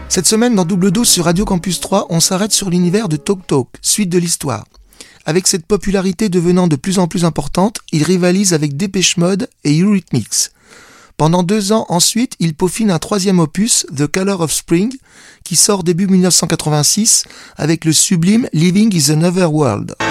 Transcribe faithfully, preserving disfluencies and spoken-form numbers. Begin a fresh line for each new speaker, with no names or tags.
Cette semaine, dans Double Dose sur Radio Campus trois, on s'arrête sur l'univers de Talk Talk, suite de l'histoire. Avec cette popularité devenant de plus en plus importante, il rivalise avec Depeche Mode et Eurythmics. Pendant deux ans ensuite, il peaufine un troisième opus, The Color of Spring, qui sort début dix-neuf cent quatre-vingt-six avec le sublime Living is Another World.